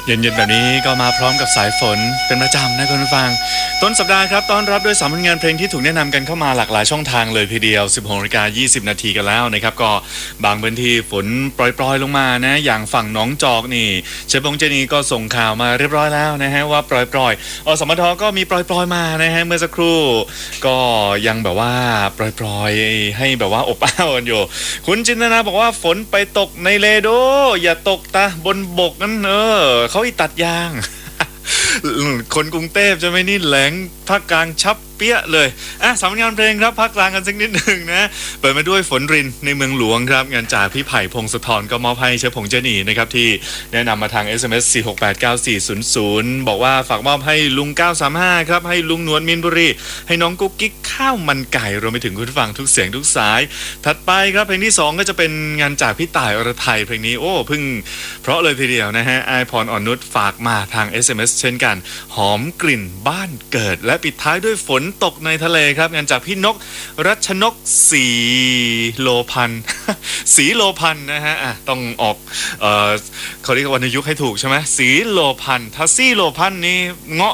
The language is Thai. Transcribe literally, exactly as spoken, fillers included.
เย็นๆแบบนี้ก็มาพร้อมกับสายฝนเป็นประจำนะคุณผู้ฟังต้นสัปดาห์ครับต้อนรับด้วยสามผลงานเพลงที่ถูกแนะนำกันเข้ามาหลากหลายช่องทางเลยทีเดียว สิบหกนาฬิกายี่สิบนาทีกันแล้วนะครับก็บางพื้นที่ฝนโปรยๆลงมานะอย่างฝั่งหนองจอกนี่เชฟพงษ์เจนีก็ส่งข่าวมาเรียบร้อยแล้วนะฮะว่าโปรยๆอสมทก็มีโปรยๆมานะฮะเมื่อสักครู่ก็ยังแบบว่าโปรยๆให้แบบว่าอบอ้าวกันอยู่คุณจินตนาบอกว่าฝนไปตกในเลโดอย่าตกตาบนบกนั่นเออเขาอีตัดยาง คนกรุงเทพจะไม่นี่แหลงภาคกลางชับเปี้ยเลยอ่ะสามงานเพลงครับภาคกลางกันสักนิดหนึ่งนะเปิดมาด้วยฝนรินในเมืองหลวงครับงานจากพี่ไผ่พงศธรก็มอบให้เชฟผงเจนีนะครับที่แนะนำมาทาง เอส เอ็ม เอส สี่ หก แปด เก้า สี่ ศูนย์ ศูนย์บอกว่าฝากมอบให้ลุงเก้าสามห้าครับให้ลุงนวลมินบุรีให้น้องกุ๊กกิ๊กข้าวมันไก่รวมไปถึงคุณผู้ฟังทุกเสียงทุกสายถัดไปครับเพลงที่สองก็จะเป็นงานจากพี่ต่ายอรไทยเพลงนี้โอ้เพิ่งเพราะเลยทีเดียวนะฮะไอพรอ่อนนุชฝากมาทาง เอส เอ็ม เอส เช่นกันหอมกลิ่นบ้านเกิดและปิดท้ายด้วยฝนตกในทะเลครับงานจากพี่นกรัชนกสีโลพัน สีโลพันนะฮะอ่ะต้องออกเอ่อเขาเรียกวรรณยุกต์ให้ถูกใช่ไหมสีโลพันทัสซี่โลพันนี่เงาะ